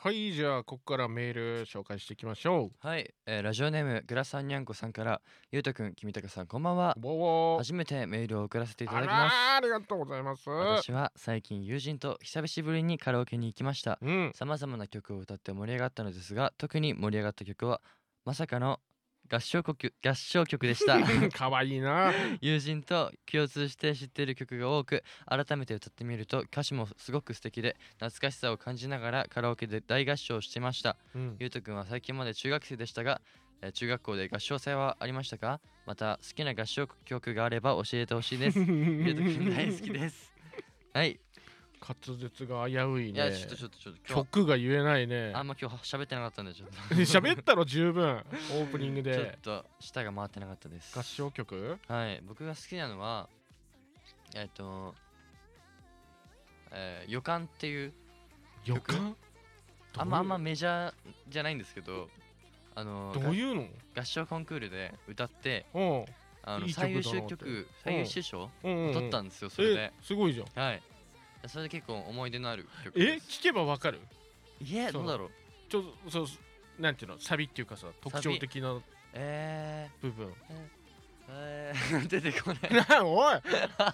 はい、じゃあここからメール紹介していきましょはい、ラジオネームグラサンニャンコさんから、ゆうとくん、きみたかさん、こんばんは。 う。ぼー。 初めてメールを送らせていたあだきます。 らー、ありがとうございます。 私は最近友人と久しぶりにカラオケに行きました。 うん。 さまざまな曲を歌って盛り上がったのですが、特に盛り上がった曲はまさかの合唱曲でした。 かわいいな。 友人と共通して知っている曲が多く、改めて歌ってみると歌詞もすごく素敵で懐かしさを感じながらカラオケで大合唱してました。 うん。 ゆうとくんは最近まで中学生でしたが、中学校で合唱祭はありましたか？また好きな合唱曲があれば教えてほしいです。ゆうとくん大好きです。はい。 滑舌が危ういね。 いや、ちょっと今日曲が言えないね。 あんま今日喋ってなかったんでちょっと喋ったろ十分。オープニングちょっで。 と舌が回ってなかったです。 合唱曲？ はい、僕が好きなのは予感っていう予感？ あんまメジャーじゃないんですけど、 どういうの？ 合唱コンクールで歌ってうん。いい最優秀曲だなって曲最優秀賞うんうん。 取ったんですよ。それですごいじゃん。 はいそれで結構思い出のある曲え、 です。 聞けばわかる？ どうだろう。 そう、なんていうの、サビっていうかさ、特徴的な部分。 出てこないおい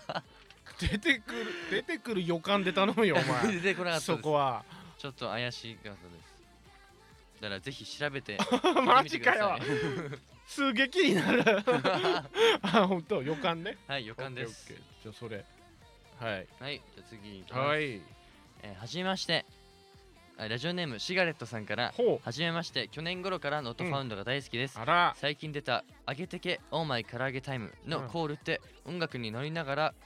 出てくる予感で頼むよ、お前。 出てこなかったです。 そこは。 ちょっと怪しかったです。だからぜひ調べてマジかよ聞いてみてください。 すげえ気になる。あ、ほんと、予感ね。 はい、予感です。 オッケーオッケー。じゃあそれ。はい。 はい、じゃあ次いきます。 はい。 はじめまして。ラジオネームシガレットさんから、 ほう。 はじめまして、去年頃からノットファウンドが大好きです。 あら。 最近出た「あげてけオーマイ唐揚げタイム」のコールって音楽に乗りながら